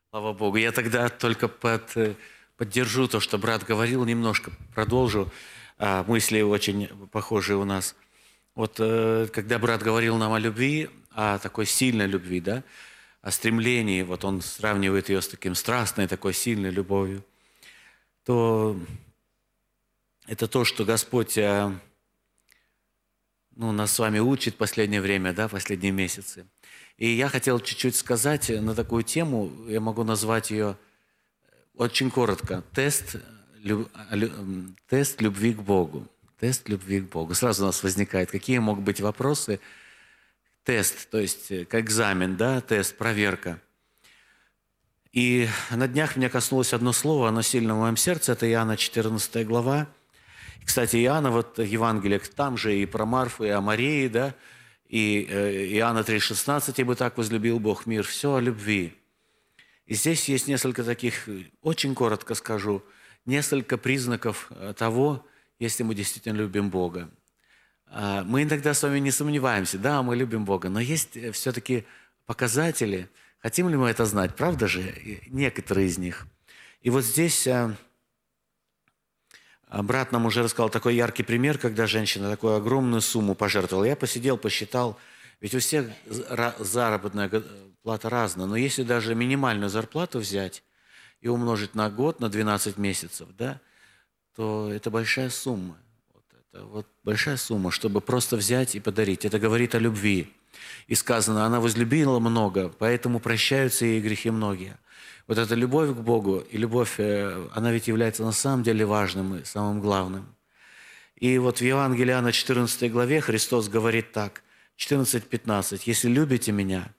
Слава Богу. Я тогда только поддержу то, что брат говорил, немножко продолжу. Мысли очень похожие у нас. Вот когда брат говорил нам о любви, о такой сильной любви, да, о стремлении, вот он сравнивает ее с таким страстной, такой сильной любовью, то это то, что Господь нас с вами учит в последнее время, да, последние месяцы. И я хотел чуть-чуть сказать на такую тему, я могу назвать ее очень коротко. Тест любви к Богу. Тест любви к Богу. Сразу у нас возникает, какие могут быть вопросы. Тест, то есть как экзамен, да, тест, проверка. И на днях меня коснулось одно слово, оно сильно в моем сердце, это Иоанна 14 глава. Кстати, Иоанна, вот Евангелие, там же и про Марфу, и о Марии, да, и Иоанна 3,16, «Ибо так возлюбил Бог мир», все о любви. И здесь есть несколько таких, очень коротко скажу, несколько признаков того, если мы действительно любим Бога. Мы иногда с вами не сомневаемся, да, мы любим Бога, но есть все-таки показатели, хотим ли мы это знать, правда же, некоторые из них. И вот здесь брат нам уже рассказал такой яркий пример, когда женщина такую огромную сумму пожертвовала. Я посидел, посчитал, ведь у всех заработная плата разная, но если даже минимальную зарплату взять и умножить на год, на 12 месяцев, да, то это большая сумма. Это большая сумма, чтобы просто взять и подарить. Это говорит о любви. И сказано, она возлюбила много, поэтому прощаются ей грехи многие. Вот эта любовь к Богу и любовь, она ведь является на самом деле важным и самым главным. И вот в Евангелии Иоанна 14 главе Христос говорит так, 14-15, «Если любите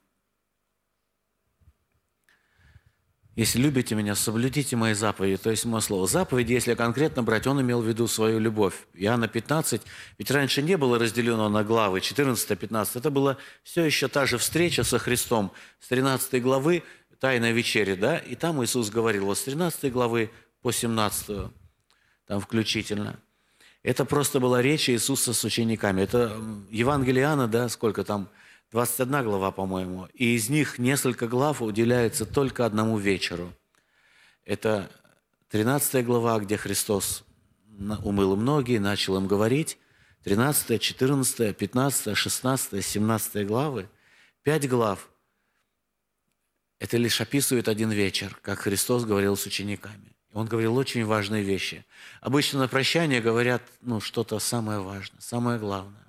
Меня, соблюдите мои заповеди», то есть мое слово. Заповеди, если конкретно брать, он имел в виду свою любовь. Иоанна 15, ведь раньше не было разделено на главы, 14-15, это была все еще та же встреча со Христом. С 13 главы Тайная вечеря, да, и там Иисус говорил, вот с 13 главы по 17, там включительно. Это просто была речь Иисуса с учениками. Это Евангелие Иоанна, да, сколько там, 21 глава, по-моему, и из них несколько глав уделяется только одному вечеру. Это 13 глава, где Христос умыл им ноги, начал им говорить, 13, 14, 15, 16, 17 главы, 5 глав. Это лишь описывает один вечер, как Христос говорил с учениками. Он говорил очень важные вещи. Обычно на прощание говорят что-то самое важное, самое главное.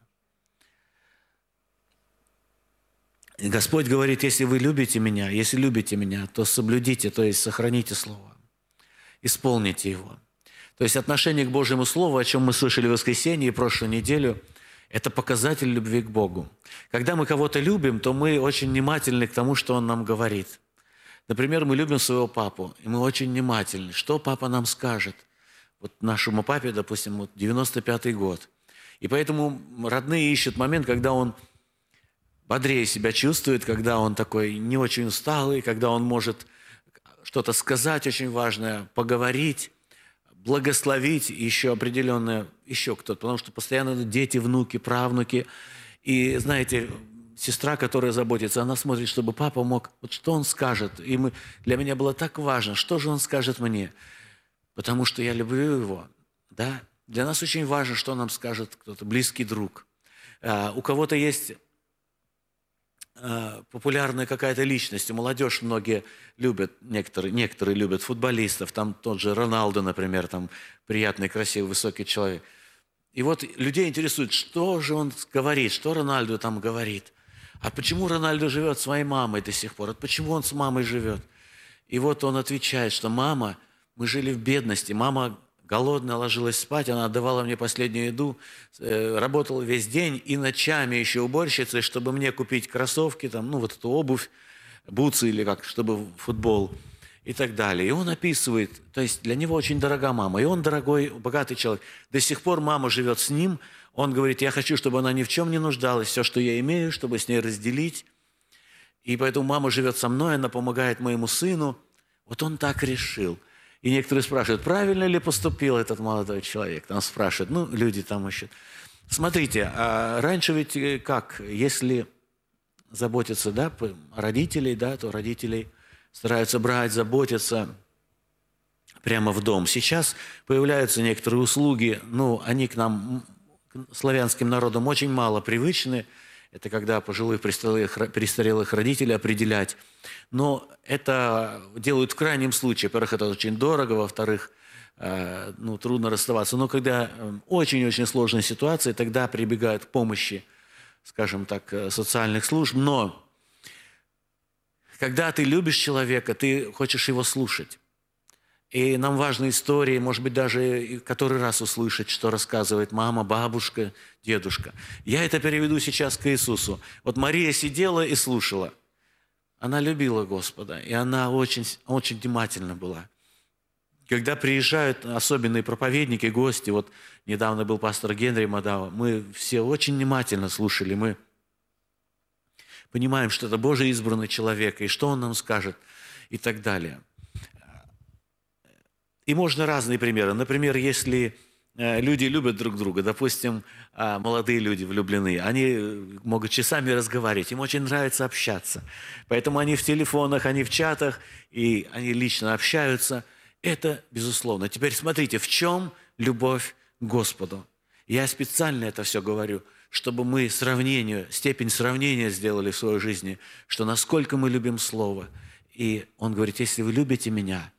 И Господь говорит, если любите меня, то соблюдите, то есть сохраните Слово, исполните его. То есть отношение к Божьему Слову, о чем мы слышали в воскресенье и прошлую неделю, это показатель любви к Богу. Когда мы кого-то любим, то мы очень внимательны к тому, что Он нам говорит. Например, мы любим своего папу, и мы очень внимательны, что папа нам скажет. Вот нашему папе, допустим, 95-й год. И поэтому родные ищут момент, когда он бодрее себя чувствует, когда он такой не очень усталый, когда он может что-то сказать очень важное, поговорить, благословить еще определенное, еще кто-то, потому что постоянно дети, внуки, правнуки. И знаете, сестра, которая заботится, она смотрит, чтобы папа мог, вот что он скажет. И для меня было так важно, что же он скажет мне, потому что я люблю его. Да? Для нас очень важно, что нам скажет кто-то, близкий друг. У кого-то есть популярная какая-то личность, молодежь многие любят, некоторые любят футболистов, там тот же Роналдо, например, там приятный, красивый, высокий человек. И вот людей интересует, что же он говорит, что Рональдо там говорит. А почему Рональдо живет с своей мамой до сих пор? Почему он с мамой живет? И вот он отвечает, что мама, мы жили в бедности, мама голодная ложилась спать, она отдавала мне последнюю еду, работала весь день и ночами еще уборщицей, чтобы мне купить кроссовки, вот эту обувь, бутсы или чтобы футбол и так далее. И он описывает, то есть для него очень дорога мама, и он дорогой, богатый человек. До сих пор мама живет с ним, он говорит, я хочу, чтобы она ни в чем не нуждалась, все, что я имею, чтобы с ней разделить. И поэтому мама живет со мной, она помогает моему сыну. Вот он так решил. И некоторые спрашивают, правильно ли поступил этот молодой человек? Там спрашивают, люди там ищут. Смотрите, а раньше ведь как, если заботиться, да, о родителей, да, то родителей стараются брать, заботиться прямо в дом. Сейчас появляются некоторые услуги, они к нам, к славянским народам, очень мало привычны. Это когда пожилых престарелых родителей определять. Но это делают в крайнем случае. Во-первых, это очень дорого, во-вторых, трудно расставаться. Но когда очень-очень сложная ситуация, тогда прибегают к помощи, скажем так, социальных служб. Но когда ты любишь человека, ты хочешь его слушать. И нам важны истории, может быть, даже который раз услышать, что рассказывает мама, бабушка, дедушка. Я это переведу сейчас к Иисусу. Вот Мария сидела и слушала. Она любила Господа, и она очень, очень внимательна была. Когда приезжают особенные проповедники, гости, вот недавно был пастор Генри Мадава, мы все очень внимательно слушали, мы понимаем, что это Божий избранный человек, и что он нам скажет, и так далее. И можно разные примеры. Например, если люди любят друг друга, допустим, молодые люди влюблены, они могут часами разговаривать, им очень нравится общаться. Поэтому они в телефонах, они в чатах, и они лично общаются. Это безусловно. Теперь смотрите, в чем любовь к Господу. Я специально это все говорю, чтобы мы степень сравнения сделали в своей жизни, что насколько мы любим Слово. И Он говорит, если вы любите Меня,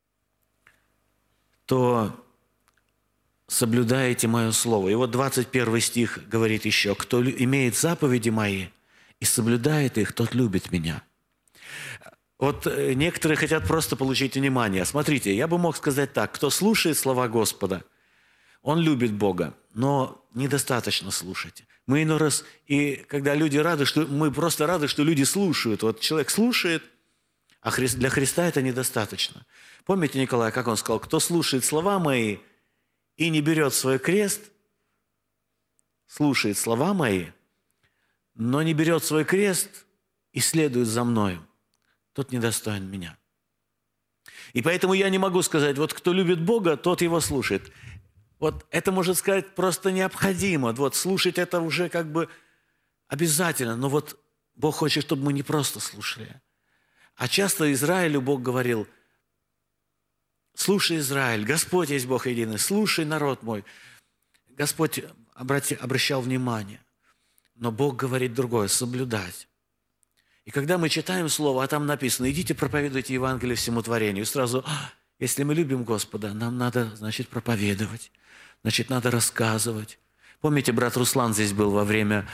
то соблюдаете Мое Слово. И вот 21 стих говорит еще, кто имеет заповеди Мои и соблюдает их, тот любит Меня. Вот некоторые хотят просто получить внимание. Смотрите, я бы мог сказать так, кто слушает слова Господа, он любит Бога, но недостаточно слушать. Мы иной раз, и когда люди рады, мы просто рады, что люди слушают. Вот человек слушает, а для Христа это недостаточно. Помните, Николай, как он сказал, кто слушает слова мои и не берет свой крест, слушает слова мои, но не берет свой крест и следует за мною, тот недостоин Меня. И поэтому я не могу сказать, вот кто любит Бога, тот Его слушает. Вот это, можно сказать, просто необходимо. Вот слушать это уже как бы обязательно. Но вот Бог хочет, чтобы мы не просто слушали. А часто Израилю Бог говорил, слушай, Израиль, Господь есть Бог единый, слушай, народ мой. Господь обращал внимание. Но Бог говорит другое, соблюдать. И когда мы читаем Слово, а там написано, идите проповедуйте Евангелие всему творению. И сразу, если мы любим Господа, нам надо, значит, проповедовать, значит, надо рассказывать. Помните, брат Руслан здесь был во время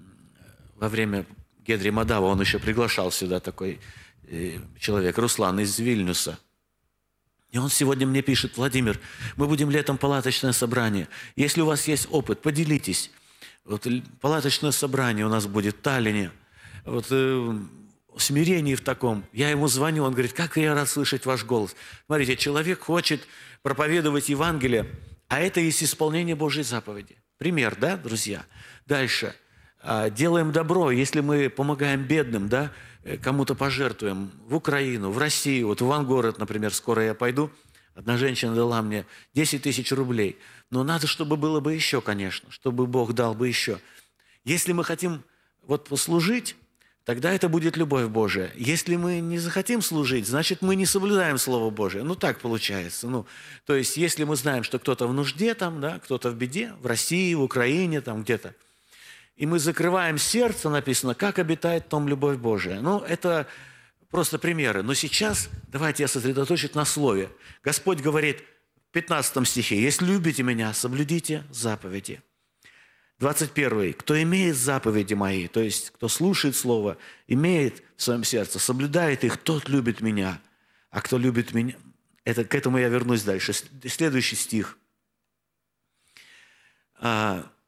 Генри Мадава, он еще приглашал сюда такой человек, Руслан из Вильнюса. И он сегодня мне пишет, Владимир, мы будем летом палаточное собрание. Если у вас есть опыт, поделитесь. Вот палаточное собрание у нас будет в Таллине. Вот в смирении в таком. Я ему звоню, он говорит, как я рад слышать ваш голос. Смотрите, человек хочет проповедовать Евангелие, а это есть исполнение Божьей заповеди. Пример, да, друзья? Дальше. Делаем добро, если мы помогаем бедным, да, кому-то пожертвуем в Украину, в Россию, вот в Ивангород, например, скоро я пойду, одна женщина дала мне 10 тысяч рублей. Но надо, чтобы было бы еще, конечно, чтобы Бог дал бы еще. Если мы хотим вот послужить, тогда это будет любовь Божия. Если мы не захотим служить, значит, мы не соблюдаем Слово Божие. Так получается. То есть, если мы знаем, что кто-то в нужде, там, да, кто-то в беде, в России, в Украине, там где-то, и мы закрываем сердце, написано, как обитает в том любовь Божия. Это просто примеры. Но сейчас давайте я сосредоточусь на Слове. Господь говорит в 15 стихе, «Если любите Меня, соблюдите заповеди». 21. «Кто имеет заповеди Мои», то есть кто слушает Слово, имеет в своем сердце, соблюдает их, тот любит Меня. А кто любит Меня, к этому я вернусь дальше. Следующий стих.